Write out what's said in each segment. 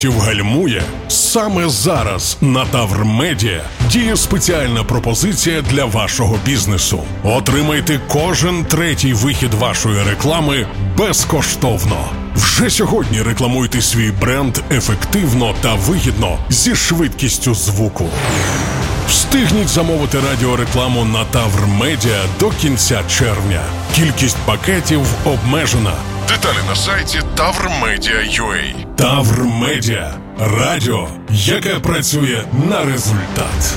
Гальмує? Саме зараз на Тавр Медіа діє спеціальна пропозиція для вашого бізнесу. Отримайте кожен третій вихід вашої реклами безкоштовно. Вже сьогодні рекламуйте свій бренд ефективно та вигідно зі швидкістю звуку. Встигніть замовити радіорекламу на Тавр Медіа до кінця червня. Кількість пакетів обмежена. Деталі на сайті tavrmedia.ua. Тавр Медіа. Радіо, яке працює на результат.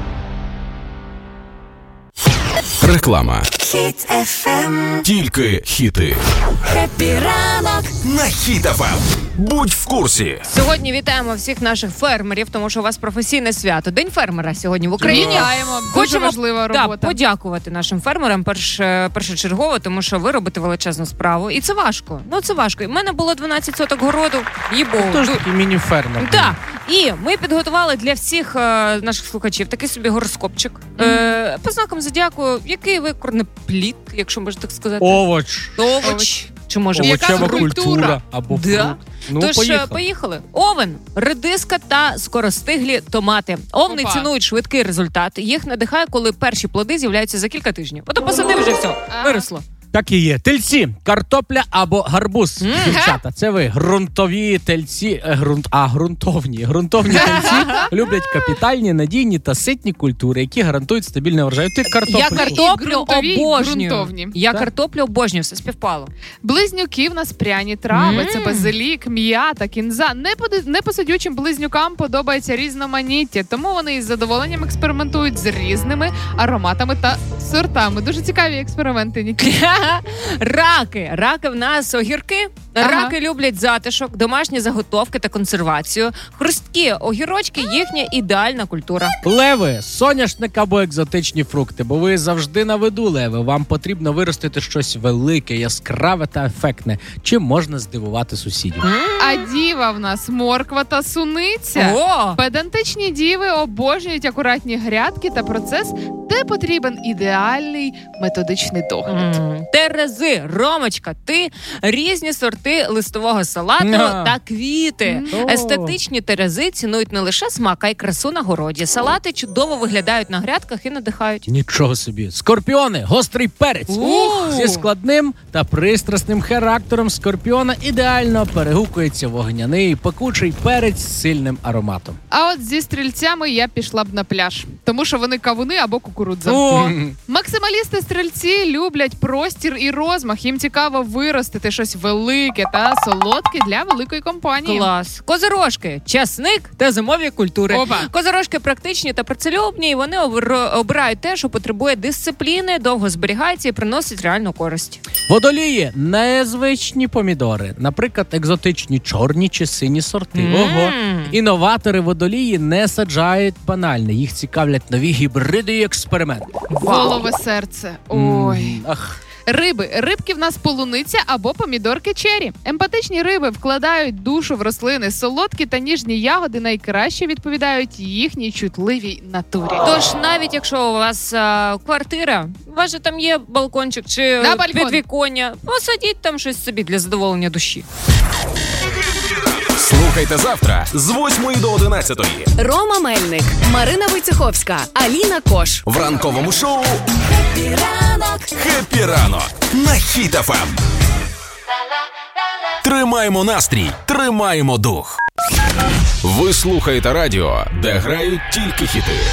Реклама. Хіт FM. Тільки хіти. Хеппі ранок На Хіт FM. Будь в курсі. Сьогодні вітаємо всіх наших фермерів, тому що у вас професійне свято. День фермера сьогодні в Україні. Вітаємо. Дуже важлива робота. Подякувати нашим фермерам першочергово, тому що ви робите величезну справу. І це важко. Це важко. У мене було 12 соток городу. Їбо. Тож такий міні-фермер. Так. І ми підготували для всіх наших слухачів такий собі гороскопчик. По знакам зодіаку, який ви корнеплід, якщо можна так сказати. Овоч. Чи може овочева культура або фрукт. Тож, поїхали. Овен, редиска та скоростиглі томати. Овни цінують швидкий результат. Їх надихає, коли перші плоди з'являються за кілька тижнів. Посадив вже все, виросло. Так і є. Тельці, картопля або гарбуз. Дівчата, це ви. Ґрунтові тельці, ґрунтовні тельці люблять капітальні, надійні та ситні культури, які гарантують стабільний врожай. Ти картоплю. Я картоплю обожнюю. Ґрунтовні. Я картоплю обожнюю, все співпало. Близнюки в нас пряні трави, це базилік, м'ята, кінза. Непосидючим близнюкам подобається різноманіття, тому вони із задоволенням експериментують з різними ароматами та сортами. Дуже цікаві експерименти, Нікіта. Раки в нас огірки. Раки люблять затишок, домашні заготовки та консервацію. Хрусткі огірочки – їхня ідеальна культура. Леви, соняшник або екзотичні фрукти, бо ви завжди на виду, леви. Вам потрібно виростити щось велике, яскраве та ефектне, чим можна здивувати сусідів. А діва в нас морква та суниця. Педантичні діви обожнюють акуратні грядки та процес, де потрібен ідеальний методичний догляд. Терези, Ромочка, ти різні сорти листового салату та квіти. Естетичні терези цінують не лише смак, а й красу на городі. Салати чудово виглядають на грядках і надихають. Нічого собі. Скорпіони, гострий перець. Зі складним та пристрасним характером скорпіона ідеально перегукується вогняний пекучий перець з сильним ароматом. А от зі стрільцями я пішла б на пляж, тому що вони кавуни або кукурудза. Максималісти-стрільці люблять простір і розмах. Їм цікаво виростити щось велике та солодке для великої компанії. Клас. Козирожки, часник та зимові культури. Опа. Козирожки практичні та працелюбні, і вони обирають те, що потребує дисципліни, довго зберігається і приносить реальну користь. Водолії, незвичні помідори. Наприклад, екзотичні чорні чи сині сорти. Інноватори водолії не саджають банальне. Їх цікавлять нові гібриди і експерименти. Волове серце. Ой. Рибки в нас полуниця або помідорки чері. Емпатичні риби вкладають душу в рослини. Солодкі та ніжні ягоди найкраще відповідають їхній чутливій натурі. Тож навіть якщо у вас квартира, у вас же там є балкончик чи підвіконня, посадіть там щось собі для задоволення душі. Слухайте завтра з 8 до 11. Рома Мельник, Марина Войцеховська, Аліна Кош. В ранковому шоу Хеппі ранок. «Хеппі ранок» на Хіт FM. Тримаємо настрій, тримаємо дух. Ви слухаєте радіо, де грають тільки хіти.